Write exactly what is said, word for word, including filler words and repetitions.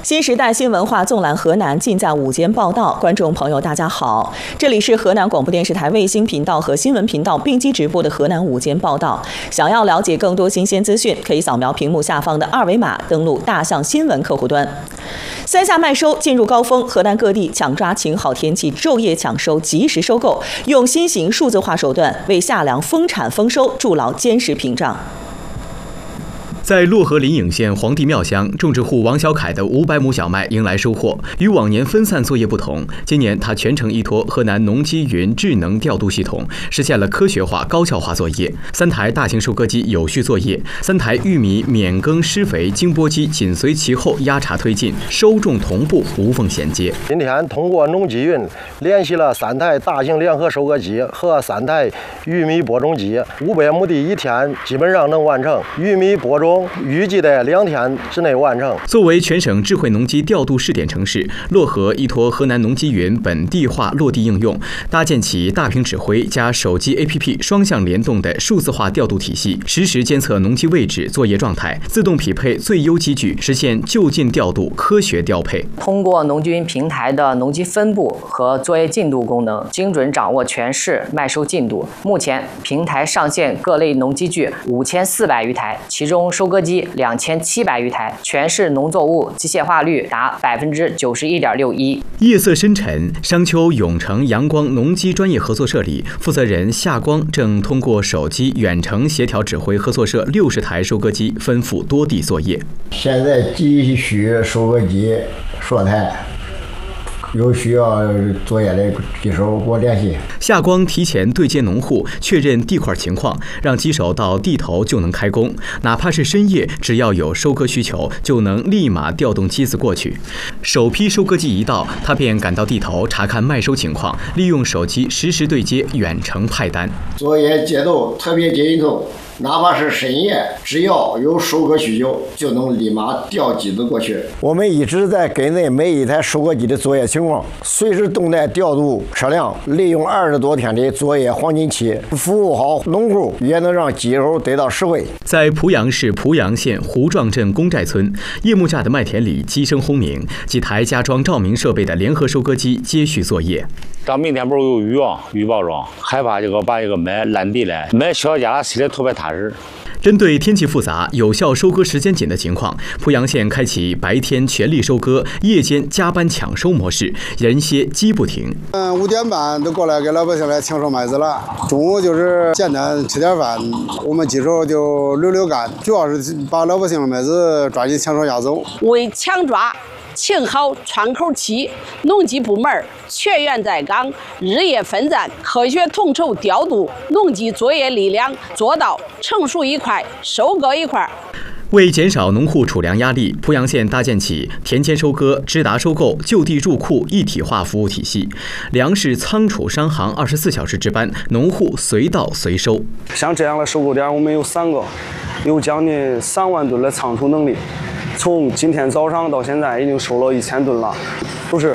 新时代新文化纵览河南，尽在午间报道。观众朋友，大家好，这里是河南广播电视台卫星频道和新闻频道并机直播的河南午间报道。想要了解更多新鲜资讯，可以扫描屏幕下方的二维码，登录大象新闻客户端。三夏麦收进入高峰，河南各地抢抓晴好天气，昼夜抢收，及时收购，用新型数字化手段为夏粮丰产丰收筑牢坚实屏障。 在漯河临颍县黄帝庙乡，种植户王小凯的五百亩小麦迎来收获。与往年分散作业不同，今年他全程依托河南农机云智能调度系统，实现了科学化、高效化作业。三台大型收割机有序作业，三台玉米免耕施肥经播机紧随其后压茬推进，收种同步，无缝衔接。 今天通过农机云联系了三台大型联合收割机和三台玉米播种机，五百亩地一天基本上能完成。玉米播种预计在两天之内完成。 作为全省智慧农机调度试点城市，漯河依托河南农机云本地化落地应用，搭建起大屏指挥加手机 A P P 双向联动的数字化调度体系，实时监测农机位置、作业状态，自动匹配最优机具，实现就近调度、科学调配。 通过农机云平台的农机分布和作业进度功能，精准掌握全市麦收进度。目前，平台上线各类农机具五千四百余台，其中收割机两千七百余台，全市农作物机械化率达百分之九十一点六一。 夜色深沉，商丘永城阳光农机专业合作社里，负责人夏光正通过手机远程协调指挥合作社六十台收割机分赴多地作业。 现在急需收割机十台。有需要作业的机手给我联系。 夏光提前对接农户，确认地块情况，让机手到地头就能开工。哪怕是深夜，只要有收割需求，就能立马调动机子过去。首批收割机一到，他便赶到地头查看麦收情况，利用手机实时对接，远程派单。 作业节奏特别紧凑。哪怕是深夜，只要有收割需求，就能立马调机子过去。我们一直在跟进每一台收割机的作业情况，随时动态调度车辆，利用二十多天的作业黄金期，服务好农户，也能让机手得到实惠。 在濮阳市濮阳县胡庄镇公寨村，夜幕下的麦田里鸡声轰鸣，几台加装照明设备的联合收割机接续作业。 到明天不是有雨啊，预报中害怕这个把这个麦烂地了，麦小家心里特别踏实。 针对天气复杂、有效收割时间紧的情况，濮阳县开启白天全力收割、夜间加班抢收模式，人歇机不停。 嗯，五点半都过来给老百姓来抢收麦子了。中午就是简单吃点饭，我们机手就溜溜干，主要是把老百姓的麦子抓紧抢收押走。 为抢抓请好窗口期，农机部门全员在岗，日夜奋战，科学统筹调度农机作业力量，做到成熟一块，收割一块。 为减少农户储粮压力，濮阳县搭建起田间收割、直达收购、就地入库一体化服务体系，粮食仓储商行二十四小时值班，农户随到随收。 像这样的收购点，我们有三个，有将近三万吨的仓储能力。从今天早上到现在，已经收了一千吨了，都是